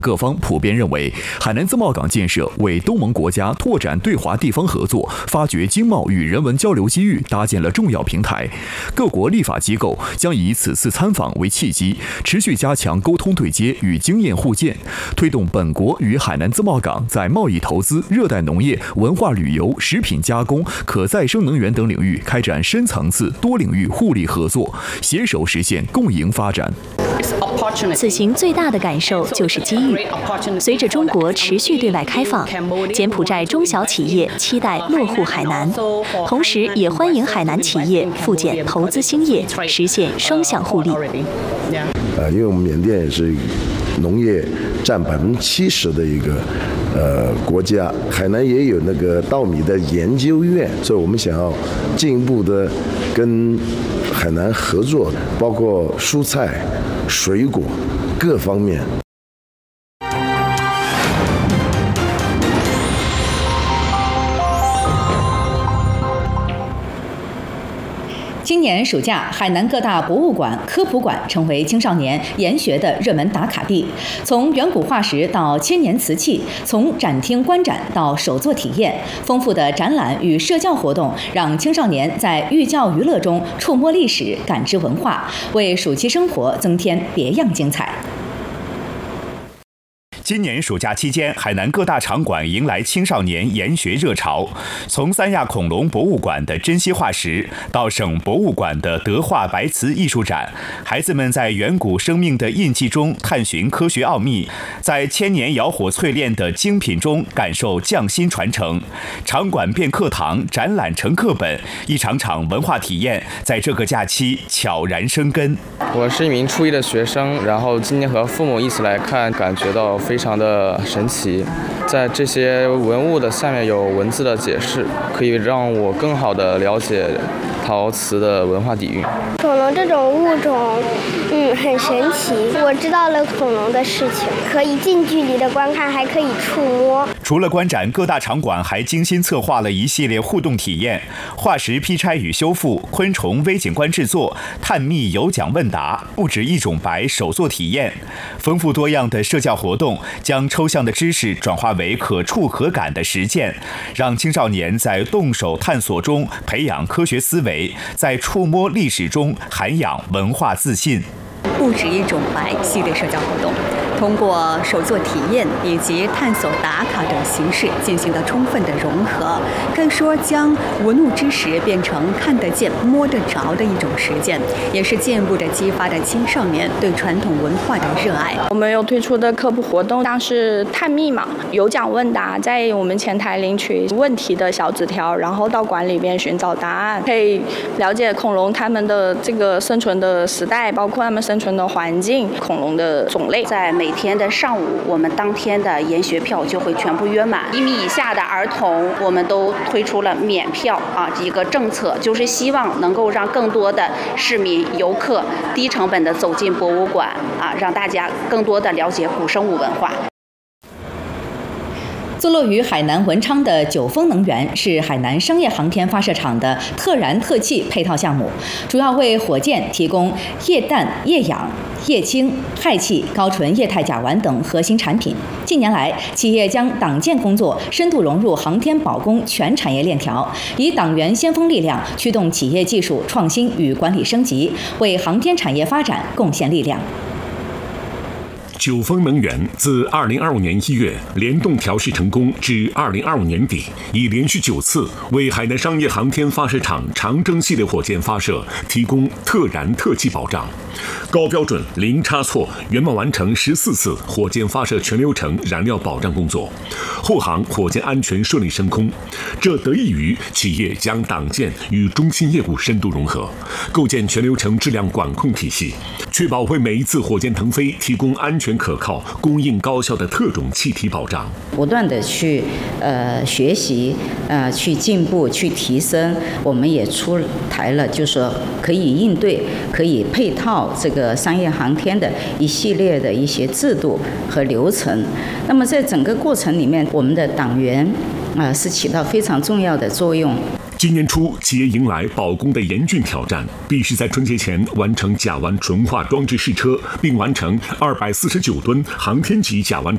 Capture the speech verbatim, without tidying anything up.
各方普遍认为，海南自贸港建设为东盟国家拓展对华地方合作、发掘经贸与人文交流机遇搭建了重要平台。各国立法机构将以此次参访为契机，持续加强沟通对接与经验互鉴，推动本国与海南自贸港在贸易投资、热带农业、文化旅游、食品加工、可再生能源等领域开展深层次、多领域互利合作，携手实现共赢发展。 此行最大的感受就是机遇。随着中国持续对外开放，柬埔寨中小企业期待落户海南，同时也欢迎海南企业赴柬投资兴业，实现双向互利。 呃，因为我们缅甸也是农业占百分之七十的一个呃国家，海南也有那个稻米的研究院，所以我们想要进一步的跟海南合作，包括蔬菜、水果各方面。 今年暑假，海南各大博物馆、科普馆成为青少年研学的热门打卡地。从远古化石到千年瓷器，从展厅观展到手作体验，丰富的展览与社交活动让青少年在寓教于乐中触摸历史、感知文化，为暑期生活增添别样精彩。 今年暑假期间，海南各大场馆迎来青少年研学热潮。从三亚恐龙博物馆的珍稀化石，到省博物馆的德化白瓷艺术展，孩子们在远古生命的印记中探寻科学奥秘，在千年窑火淬炼的精品中感受匠心传承。场馆变课堂，展览成课本，一场场文化体验在这个假期悄然生根。 我是一名初一的学生，然后今天和父母一起来看，感觉到非常的神奇。在这些文物的下面有文字的解释，可以让我更好的了解陶瓷的文化底蕴。 恐龙这种物种，嗯，很神奇。我知道了恐龙的事情，可以近距离的观看，还可以触摸。 除了观展，各大场馆还精心策划了一系列互动体验：化石劈拆与修复、昆虫微景观制作、探秘有奖问答、不止一种白手作体验。丰富多样的社交活动将抽象的知识转化为可触可感的实践，让青少年在动手探索中培养科学思维，在触摸历史中涵养文化自信。 不止一种白系列社交活动，通过手作体验以及探索打卡等形式进行了充分的融合，可以说将文物知识变成看得见、摸得着的一种实践，也是进一步的激发着青少年对传统文化的热爱。 我们有推出的科普活动，像是探秘嘛，有奖问答，在我们前台领取问题的小纸条，然后到馆里边寻找答案，可以了解恐龙它们的这个生存的时代，包括它们生存的环境、恐龙的种类。 在每天的上午，我们当天的研学票就会全部约满。一米以下的儿童，我们都推出了免票啊一个政策，就是希望能够让更多的市民游客低成本的走进博物馆啊，让大家更多的了解古生物文化。 坐落于海南文昌的九峰能源是海南商业航天发射场的特燃特气配套项目，主要为火箭提供液氮、液氧、液氢、氦气、高纯液态甲烷等核心产品。近年来，企业将党建工作深度融入航天保工全产业链条，以党员先锋力量驱动企业技术创新与管理升级，为航天产业发展贡献力量。 九峰能源自二零二五年一月联动调试成功至二零二五年底，已连续九次为海南商业航天发射场长征系列火箭发射提供特燃特气保障，高标准、零差错，圆满完成十四次火箭发射全流程燃料保障工作，护航火箭安全顺利升空。这得益于企业将党建与中心业务深度融合，构建全流程质量管控体系，确保为每一次火箭腾飞提供安全可靠、供应高效的特种气体保障。 不断的去呃学习，呃去进步、去提升，我们也出台了，就是说可以应对、可以配套这个商业航天的一系列的一些制度和流程。那么在整个过程里面，我们的党员啊、呃、是起到非常重要的作用。 今年初，企业迎来保工的严峻挑战，必须在春节前完成甲烷纯化装置试车，并完成二百四十九吨航天级甲烷